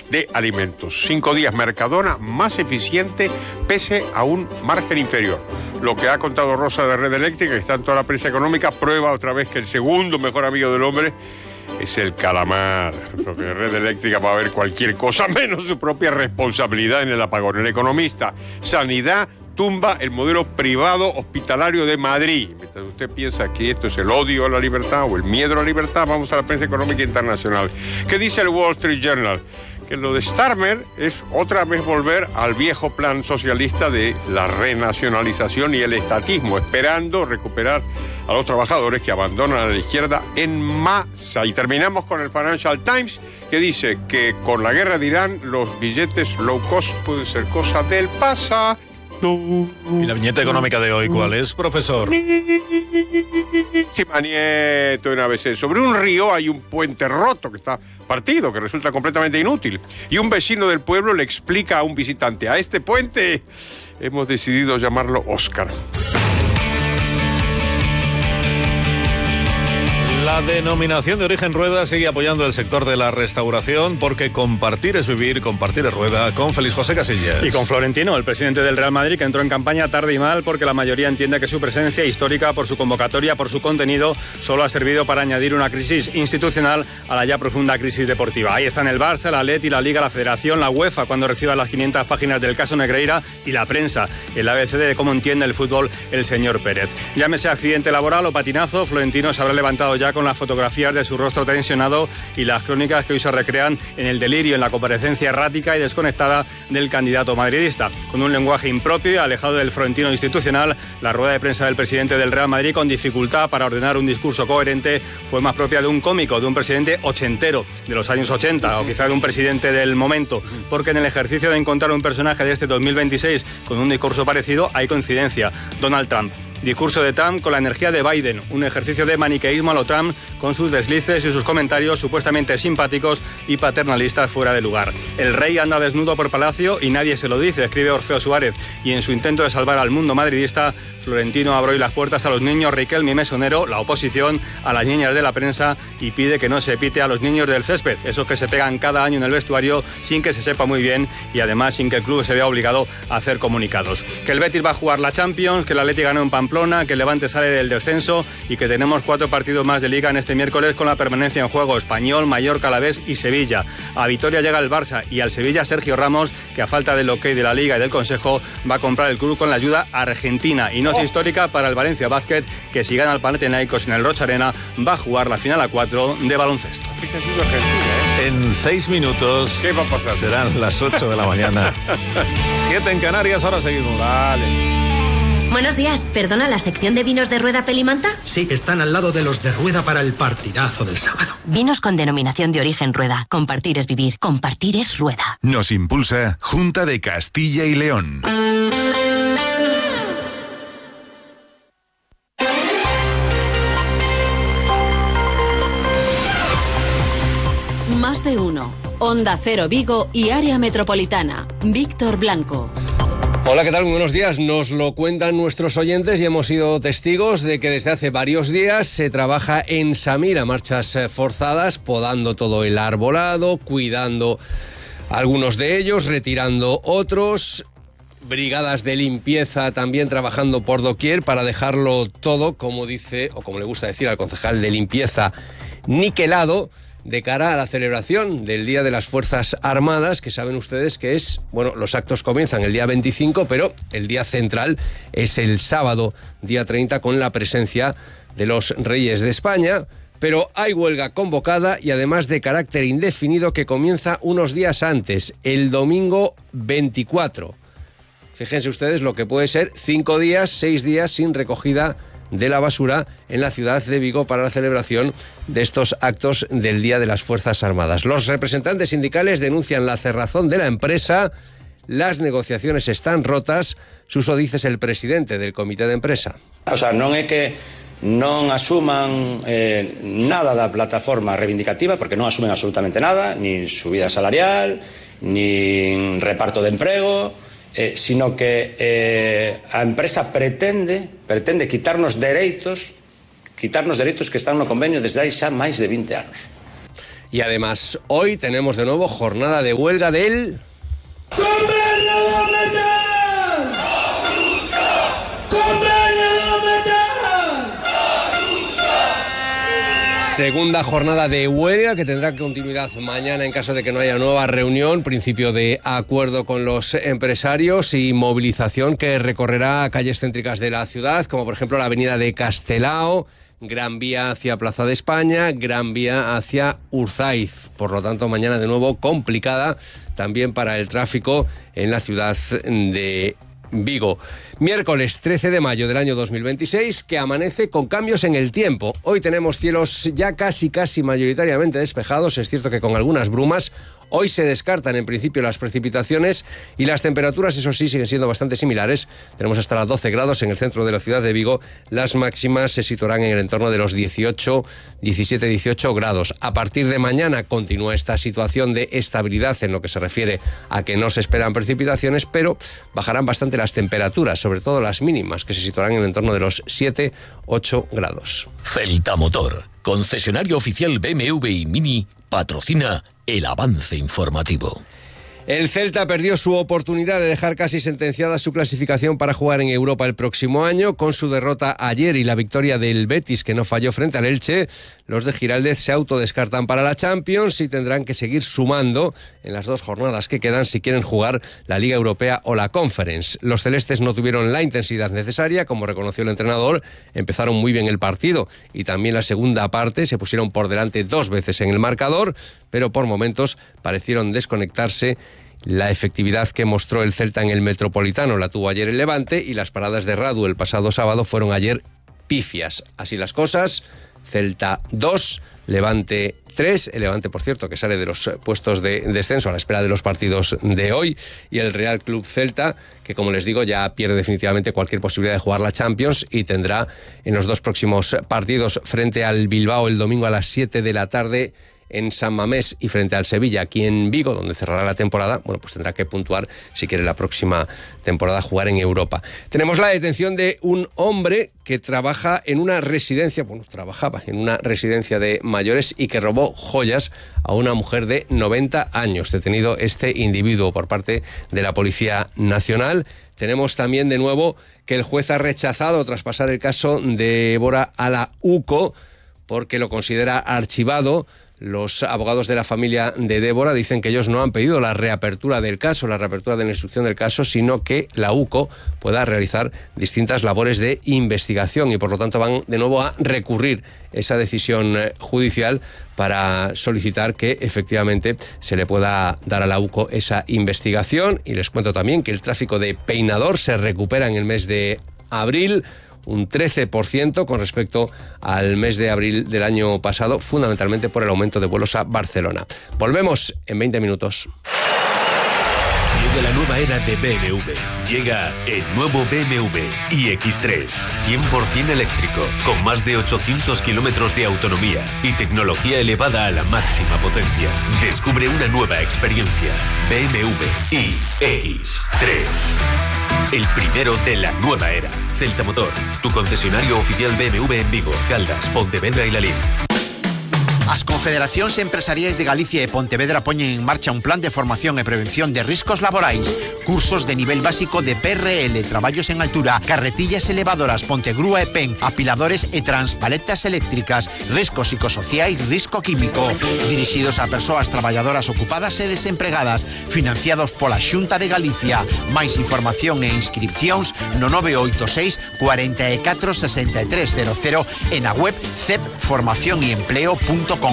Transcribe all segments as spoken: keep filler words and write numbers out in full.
de alimentos. Cinco días Mercadona más eficiente pese a un margen inferior. Lo que ha contado Rosa de Red Eléctrica, que está en toda la prensa económica, prueba otra vez que el segundo mejor amigo del hombre es el calamar. Porque Red Eléctrica va a ver cualquier cosa menos su propia responsabilidad en el apagón. El economista, Sanidad tumba el modelo privado hospitalario de Madrid. Mientras usted piensa que esto es el odio a la libertad o el miedo a la libertad, vamos a la prensa económica internacional. ¿Qué dice el Wall Street Journal? Que lo de Starmer es otra vez volver al viejo plan socialista de la renacionalización y el estatismo, esperando recuperar a los trabajadores que abandonan a la izquierda en masa. Y terminamos con el Financial Times, que dice que con la guerra de Irán los billetes low cost pueden ser cosa del pasado. ¿Y la viñeta económica de hoy cuál es, profesor? Simanieto en A B C. Sobre un río hay un puente roto que está partido, que resulta completamente inútil. Y un vecino del pueblo le explica a un visitante: a este puente hemos decidido llamarlo Oscar. La denominación de origen Rueda sigue apoyando el sector de la restauración, porque compartir es vivir, compartir es Rueda. Con Félix José Casillas. Y con Florentino, el presidente del Real Madrid, que entró en campaña tarde y mal porque la mayoría entiende que su presencia histórica, por su convocatoria, por su contenido, solo ha servido para añadir una crisis institucional a la ya profunda crisis deportiva. Ahí están el Barça, la Atleti, la Liga, la Federación, la UEFA, cuando reciba las quinientas páginas del caso Negreira, y la prensa, el A B C de cómo entiende el fútbol el señor Pérez. Llámese accidente laboral o patinazo, Florentino se habrá levantado ya con las fotografías de su rostro tensionado y las crónicas que hoy se recrean en el delirio, en la comparecencia errática y desconectada del candidato madridista. Con un lenguaje impropio y alejado del Florentino institucional, la rueda de prensa del presidente del Real Madrid, con dificultad para ordenar un discurso coherente, fue más propia de un cómico, de un presidente ochentero, de los años ochenta, o quizá de un presidente del momento, porque en el ejercicio de encontrar un personaje de este dos mil veintiséis con un discurso parecido hay coincidencia: Donald Trump. Discurso de Trump con la energía de Biden, un ejercicio de maniqueísmo a lo Trump, con sus deslices y sus comentarios supuestamente simpáticos y paternalistas fuera de lugar. El rey anda desnudo por palacio y nadie se lo dice, escribe Orfeo Suárez, y en su intento de salvar al mundo madridista, Florentino abre hoy las puertas a los niños Riquelme y Mesonero, la oposición, a las niñas de la prensa, y pide que no se pite a los niños del césped, esos que se pegan cada año en el vestuario sin que se sepa muy bien y además sin que el club se vea obligado a hacer comunicados. Que el Betis va a jugar la Champions, que el Atleti ganó en Pamplona, que el Levante sale del descenso y que tenemos cuatro partidos más de Liga en este miércoles con la permanencia en juego: Español, Mallorca, Alavés y Sevilla. A Vitoria llega el Barça y al Sevilla Sergio Ramos, que a falta del ok de la Liga y del Consejo va a comprar el club con la ayuda argentina. Y no es oh. histórica para el Valencia Basket, que si gana el Panathinaikos en el Rocha Arena va a jugar la final a cuatro de baloncesto. En seis minutos ¿qué va a pasar? Serán las ocho de la mañana. Siete en Canarias, ahora seguimos. Vale. Buenos días, ¿perdona, la sección de vinos de Rueda Pelimanta? Sí, están al lado de los de Rueda para el partidazo del sábado. Vinos con denominación de origen Rueda. Compartir es vivir, compartir es Rueda. Nos impulsa Junta de Castilla y León. Más de uno. Onda Cero Vigo y área metropolitana. Víctor Blanco. Hola, ¿qué tal? Muy buenos días. Nos lo cuentan nuestros oyentes y hemos sido testigos de que desde hace varios días se trabaja en Samil a marchas forzadas, podando todo el arbolado, cuidando algunos de ellos, retirando otros. Brigadas de limpieza también trabajando por doquier para dejarlo todo, como dice, o como le gusta decir al concejal de limpieza, niquelado, de cara a la celebración del Día de las Fuerzas Armadas, que saben ustedes que es, bueno, los actos comienzan el día veinticinco, pero el día central es el sábado, día treinta, con la presencia de los Reyes de España. Pero hay huelga convocada y además de carácter indefinido, que comienza unos días antes, el domingo veinticuatro. Fíjense ustedes lo que puede ser cinco días, seis días sin recogida de la basura en la ciudad de Vigo para la celebración de estos actos del Día de las Fuerzas Armadas. Los representantes sindicales denuncian la cerrazón de la empresa, las negociaciones están rotas, Suso dice es el presidente del comité de empresa. O sea, non é que non asuman eh, nada da plataforma reivindicativa, porque non asumen absolutamente nada, ni subida salarial, ni reparto de emprego, Eh, sino que eh, a empresa pretende pretende quitarnos dereitos quitarnos dereitos que están no convenio desde hai xa máis de vinte anos. Y además, hoy tenemos de nuevo jornada de huelga del... Segunda jornada de huelga que tendrá continuidad mañana en caso de que no haya nueva reunión, principio de acuerdo con los empresarios y movilización que recorrerá calles céntricas de la ciudad, como por ejemplo la avenida de Castelao, Gran Vía hacia Plaza de España, Gran Vía hacia Urzaiz. Por lo tanto, mañana de nuevo complicada también para el tráfico en la ciudad de Vigo. Miércoles trece de mayo del año dos mil veintiséis, que amanece con cambios en el tiempo. Hoy tenemos cielos ya casi casi mayoritariamente despejados, es cierto que con algunas brumas. Hoy se descartan en principio las precipitaciones y las temperaturas, eso sí, siguen siendo bastante similares. Tenemos hasta las doce grados en el centro de la ciudad de Vigo. Las máximas se situarán en el entorno de los dieciocho, diecisiete, dieciocho grados. A partir de mañana continúa esta situación de estabilidad en lo que se refiere a que no se esperan precipitaciones, pero bajarán bastante las temperaturas, sobre todo las mínimas, que se situarán en el entorno de los siete, ocho grados. Celta Motor, concesionario oficial B M W y Mini, patrocina el avance informativo. El Celta perdió su oportunidad de dejar casi sentenciada su clasificación para jugar en Europa el próximo año. Con su derrota ayer y la victoria del Betis, que no falló frente al Elche, los de Giraldez se autodescartan para la Champions y tendrán que seguir sumando en las dos jornadas que quedan si quieren jugar la Liga Europea o la Conference. Los celestes no tuvieron la intensidad necesaria, como reconoció el entrenador. Empezaron muy bien el partido y también la segunda parte se pusieron por delante dos veces en el marcador, pero por momentos parecieron desconectarse. La efectividad que mostró el Celta en el Metropolitano la tuvo ayer el Levante y las paradas de Radu el pasado sábado fueron ayer pifias. Así las cosas, Celta dos, Levante tres, el Levante, por cierto, que sale de los puestos de descenso a la espera de los partidos de hoy, y el Real Club Celta, que como les digo ya pierde definitivamente cualquier posibilidad de jugar la Champions y tendrá en los dos próximos partidos frente al Bilbao el domingo a las siete de la tarde en San Mamés y frente al Sevilla aquí en Vigo, donde cerrará la temporada. Bueno, pues tendrá que puntuar si quiere la próxima temporada jugar en Europa. Tenemos la detención de un hombre que trabaja en una residencia, bueno, trabajaba en una residencia de mayores y que robó joyas a una mujer de noventa años. Detenido este individuo por parte de la Policía Nacional. Tenemos también de nuevo que el juez ha rechazado traspasar el caso de Évora a la U C O porque lo considera archivado. Los abogados de la familia de Débora dicen que ellos no han pedido la reapertura del caso, la reapertura de la instrucción del caso, sino que la U C O pueda realizar distintas labores de investigación y por lo tanto van de nuevo a recurrir esa decisión judicial para solicitar que efectivamente se le pueda dar a la U C O esa investigación. Y les cuento también que el tráfico de peinador se recupera en el mes de abril, un trece por ciento con respecto al mes de abril del año pasado, fundamentalmente por el aumento de vuelos a Barcelona. Volvemos en veinte minutos. Llega la nueva era de B M W. Llega el nuevo B M W i X tres, cien por ciento eléctrico, con más de ochocientos kilómetros de autonomía y tecnología elevada a la máxima potencia. Descubre una nueva experiencia. B M W i X tres. El primero de la nueva era. Celta Motor, tu concesionario oficial B M W en Vigo, Caldas, Pontevedra y Lalín. As Confederacións Empresariais de Galicia e Pontevedra poñen en marcha un plan de formación e prevención de riscos laborais, cursos de nivel básico de P R L, traballos en altura, carretillas elevadoras, pontegrúa e pen, apiladores e transpaletas eléctricas, riscos psicosociais, risco químico, dirixidos a persoas traballadoras ocupadas e desempregadas, financiados pola Xunta de Galicia. Máis información e inscripcións no nove oito seis, cuatro catro, seis tres cero cero e na web cep formación y empleo punto com.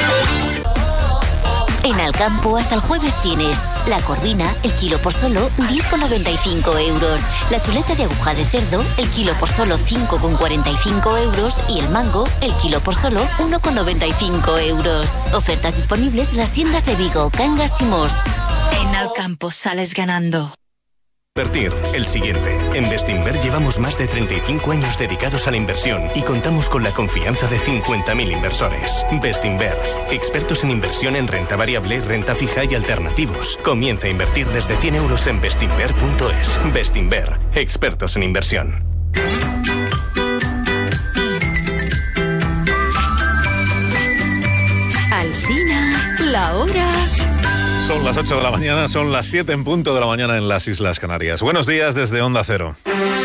En Alcampo hasta el jueves tienes la corvina, el kilo por solo diez con noventa y cinco euros. La chuleta de aguja de cerdo, el kilo por solo cinco con cuarenta y cinco euros. Y el mango, el kilo por solo uno con noventa y cinco euros. Ofertas disponibles en las tiendas de Vigo, Cangas y Mos. En Alcampo sales ganando. Invertir, el siguiente. En Bestinver llevamos más de treinta y cinco años dedicados a la inversión y contamos con la confianza de cincuenta mil inversores. Bestinver, expertos en inversión en renta variable, renta fija y alternativos. Comienza a invertir desde cien euros en bestinver punto es. Bestinver, expertos en inversión. Alsina La hora... Son las ocho de la mañana, son las siete en punto de la mañana en las Islas Canarias. Buenos días desde Onda Cero.